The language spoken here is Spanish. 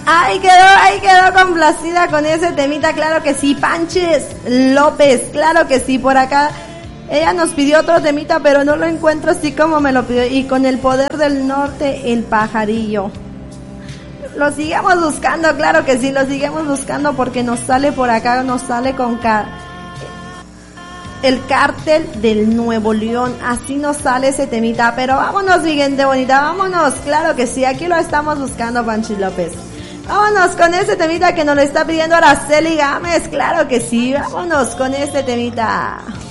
Ahí quedó complacida con ese temita, claro que sí. Panches López, claro que sí, por acá. Ella nos pidió otro temita, pero no lo encuentro así como me lo pidió. Y con El Poder del Norte, El Pajarillo. Lo sigamos buscando, claro que sí, lo sigamos buscando porque nos sale por acá, nos sale con el Cártel del Nuevo León, así nos sale ese temita, pero vámonos, mi gente bonita, vámonos, claro que sí, aquí lo estamos buscando, Panchis López. Vámonos con ese temita que nos lo está pidiendo Araceli Gámez, claro que sí, vámonos con ese temita.